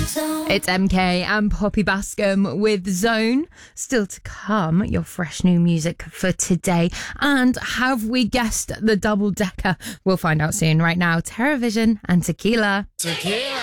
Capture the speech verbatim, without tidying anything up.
It's M K and Poppy Bascom with Zone. Still to come, your fresh new music for today. And have we guessed the double decker? We'll find out soon. Right now, TerraVision and Tequila. Tequila.